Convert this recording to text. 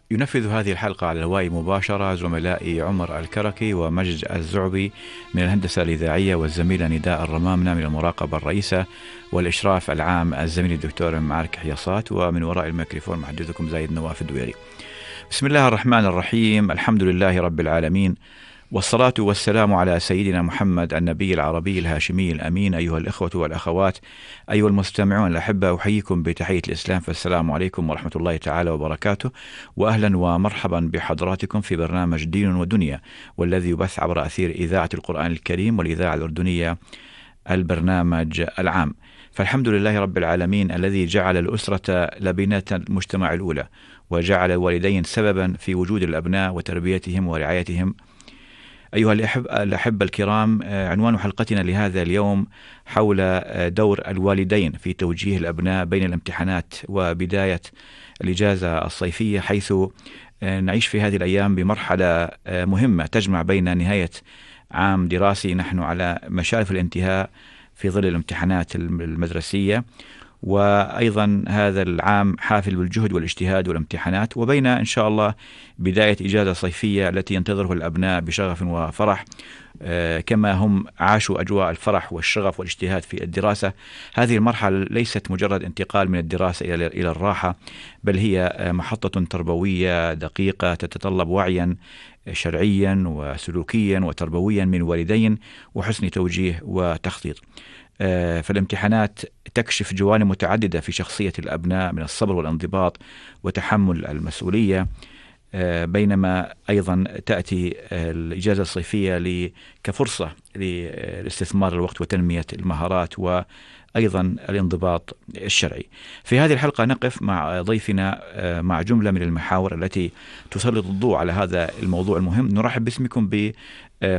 ينفذ هذه الحلقة على الهواء مباشرة زملائي عمر الكركي ومجد الزعبي من الهندسة الإذاعية، والزميلة نداء الرمامنة من المراقبة الرئيسة والإشراف العام الزميل الدكتور معارك حياصات، ومن وراء الميكروفون محدثكم زايد نواف الدويري. بسم الله الرحمن الرحيم، الحمد لله رب العالمين، والصلاة والسلام على سيدنا محمد النبي العربي الهاشمي الأمين. أيها الإخوة والأخوات، أيها المستمعون الأحبة، أحييكم بتحية الإسلام، فالسلام عليكم ورحمة الله تعالى وبركاته، وأهلا ومرحبا بحضراتكم في برنامج دين ودنيا، والذي يبث عبر أثير إذاعة القرآن الكريم والإذاعة الأردنية البرنامج العام. فالحمد لله رب العالمين الذي جعل الأسرة لبنة المجتمع الأولى، وجعل الوالدين سببا في وجود الأبناء وتربيتهم ورعايتهم. أيها الأحبة الكرام، عنوان حلقتنا لهذا اليوم حول دور الوالدين في توجيه الأبناء بين الامتحانات وبداية الإجازة الصيفية، حيث نعيش في هذه الأيام بمرحلة مهمة تجمع بين نهاية عام دراسي، نحن على مشارف الانتهاء في ظل الامتحانات المدرسية، وأيضا هذا العام حافل بالجهد والاجتهاد والامتحانات، وبين إن شاء الله بداية إجازة صيفية التي ينتظره الأبناء بشغف وفرح، كما هم عاشوا أجواء الفرح والشغف والاجتهاد في الدراسة. هذه المرحلة ليست مجرد انتقال من الدراسة إلى الراحة، بل هي محطة تربوية دقيقة تتطلب وعيا شرعيا وسلوكيا وتربويا من والدين وحسن توجيه وتخطيط. فالامتحانات تكشف جوانب متعددة في شخصية الأبناء من الصبر والانضباط وتحمل المسؤولية، بينما أيضا تأتي الإجازة الصيفية كفرصة لاستثمار الوقت وتنمية المهارات وأيضا الانضباط الشرعي. في هذه الحلقة نقف مع ضيفنا مع جملة من المحاور التي تسلط الضوء على هذا الموضوع المهم. نرحب باسمكم